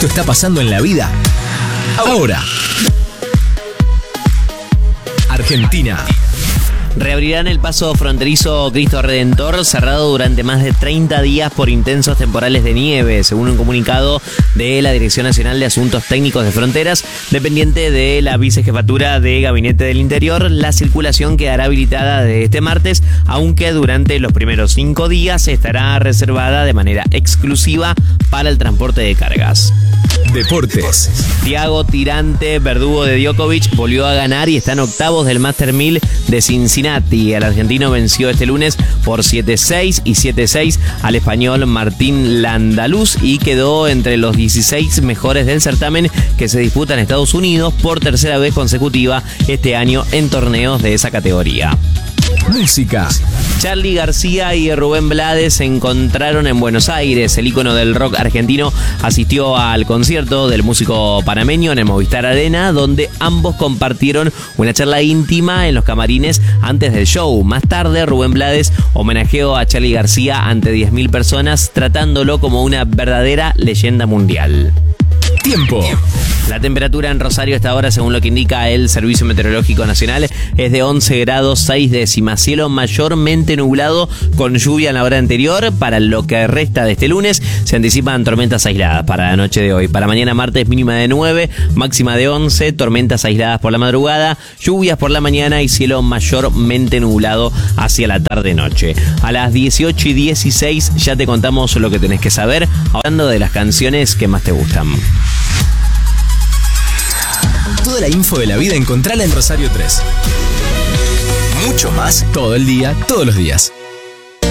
Esto está pasando en la vida ahora. Argentina. Reabrirán el paso fronterizo Cristo Redentor, cerrado durante más de 30 días por intensos temporales de nieve, según un comunicado de la Dirección Nacional de Asuntos Técnicos de Fronteras, dependiente de la Vicejefatura de Gabinete del Interior. La circulación quedará habilitada de este martes, aunque durante los primeros 5 días estará reservada de manera exclusiva para el transporte de cargas. Deportes. Thiago Tirante, verdugo de Djokovic, volvió a ganar y está en octavos del Master 1000 de Cincinnati. El argentino venció este lunes por 7-6 y 7-6 al español Martín Landaluz y quedó entre los 16 mejores del certamen que se disputa en Estados Unidos por tercera vez consecutiva este año en torneos de esa categoría. Música. Charly García y Rubén Blades se encontraron en Buenos Aires. El ícono del rock argentino asistió al concierto del músico panameño en el Movistar Arena, donde ambos compartieron una charla íntima en los camarines antes del show. Más tarde, Rubén Blades homenajeó a Charly García ante 10.000 personas, tratándolo como una verdadera leyenda mundial. Tiempo. La temperatura en Rosario hasta ahora, según lo que indica el Servicio Meteorológico Nacional, es de 11 grados 6 décimas. Cielo mayormente nublado con lluvia en la hora anterior. Para lo que resta de este lunes se anticipan tormentas aisladas para la noche de hoy. Para mañana martes mínima de 9, máxima de 11, tormentas aisladas por la madrugada, lluvias por la mañana y cielo mayormente nublado hacia la tarde-noche. A las 18:16 ya te contamos lo que tenés que saber, hablando de las canciones que más te gustan. Toda la info de la vida encontrala en Rosario 3. Mucho más todo el día, todos los días.